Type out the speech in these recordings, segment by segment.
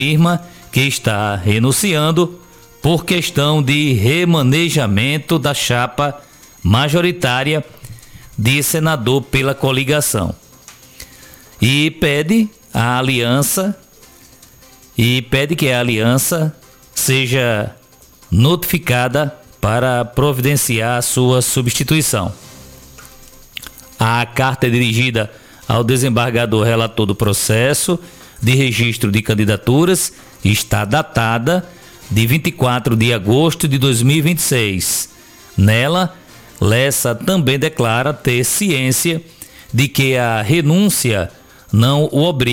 afirma que está renunciando por questão de remanejamento da chapa majoritária de senador pela coligação. E pede que a aliança seja notificada para providenciar a sua substituição. A carta é dirigida ao desembargador relator do processo de registro de candidaturas e está datada de 24 de agosto de 2026. Nela, Lessa também declara ter ciência de que a renúncia não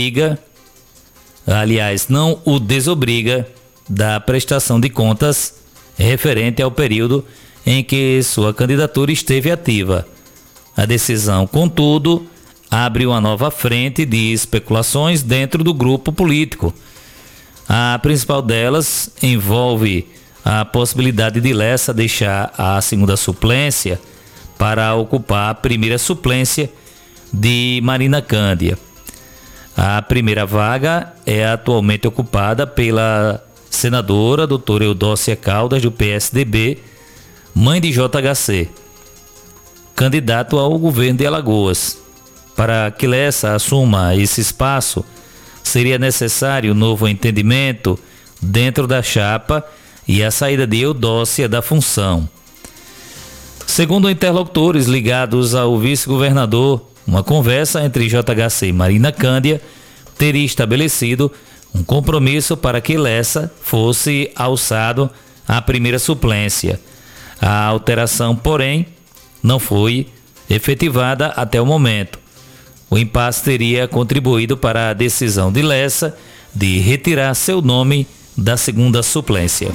o desobriga da prestação de contas referente ao período em que sua candidatura esteve ativa. A decisão, contudo, abre uma nova frente de especulações dentro do grupo político. A principal delas envolve a possibilidade de Lessa deixar a segunda suplência para ocupar a primeira suplência de Marina Cândia. A primeira vaga é atualmente ocupada pela senadora doutora Eudócia Caldas, do PSDB, mãe de JHC, candidato ao governo de Alagoas. Para que Lessa assuma esse espaço, seria necessário novo entendimento dentro da chapa e a saída de Eudócia da função. Segundo interlocutores ligados ao vice-governador, uma conversa entre JHC e Marina Cândia teria estabelecido um compromisso para que Lessa fosse alçado à primeira suplência. A alteração, porém, não foi efetivada até o momento. O impasse teria contribuído para a decisão de Lessa de retirar seu nome da segunda suplência.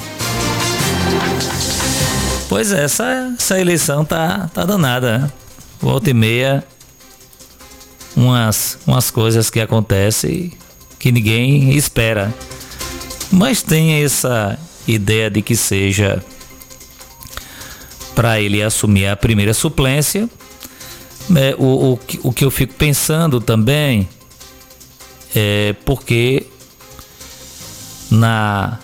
Pois é, essa eleição tá danada, né? Volta e meia, umas coisas que acontecem que ninguém espera. Mas tem essa ideia de que seja para ele assumir a primeira suplência. O que eu fico pensando também é porque na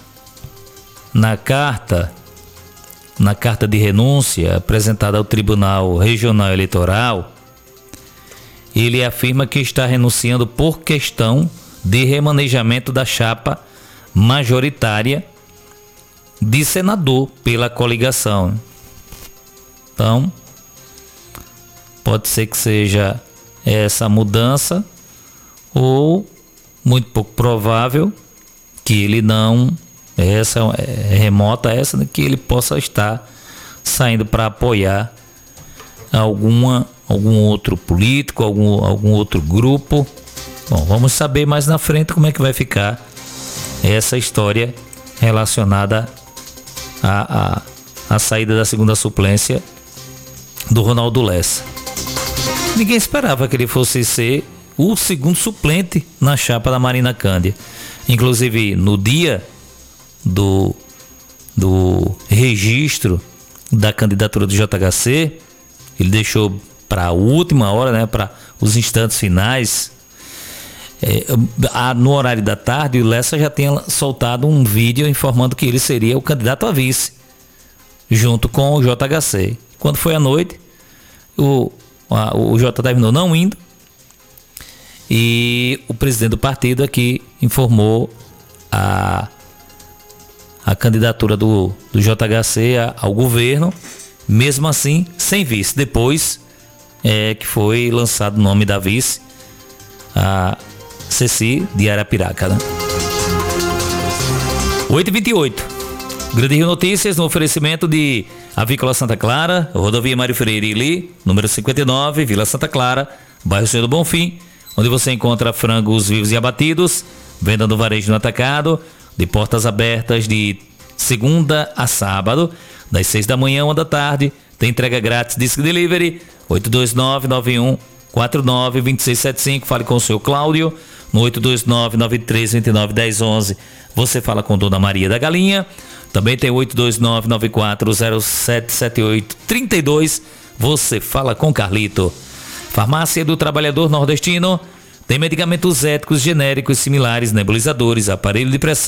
carta de renúncia apresentada ao Tribunal Regional Eleitoral, ele afirma que está renunciando por questão de remanejamento da chapa majoritária de senador pela coligação. Então, pode ser que seja essa mudança, ou muito pouco provável que ele não, que ele possa estar saindo para apoiar algum outro político, algum outro grupo. Bom, vamos saber mais na frente como é que vai ficar essa história relacionada à saída da segunda suplência do Ronaldo Lessa. Ninguém esperava que ele fosse ser o segundo suplente na chapa da Marina Cândia. Inclusive, no dia do registro da candidatura do JHC, ele deixou para a última hora, né, para os instantes finais. No horário da tarde, o Lessa já tinha soltado um vídeo informando que ele seria o candidato a vice, junto com o JHC. Quando foi à noite, o J terminou não indo, e o presidente do partido aqui informou a candidatura do JHC ao governo, mesmo assim sem vice. Depois que foi lançado o nome da vice, a Ceci de Arapiraca, né? 8h28. Grande Rio Notícias no oferecimento de Avícola Santa Clara, Rodovia Mário Freire Ili, número 59, Vila Santa Clara, bairro Senhor do Bonfim, onde você encontra frangos vivos e abatidos, venda no varejo no atacado, de portas abertas de segunda a sábado, das 6 da manhã à 1 da tarde. Tem entrega grátis, Disc Delivery, 829-9149-2675. Fale com o seu Cláudio no 829-9329-1011. Você fala com Dona Maria da Galinha. Também tem 829-94077832. Você fala com Carlito. Farmácia do Trabalhador Nordestino Tem medicamentos éticos genéricos similares, nebulizadores, aparelho de pressão,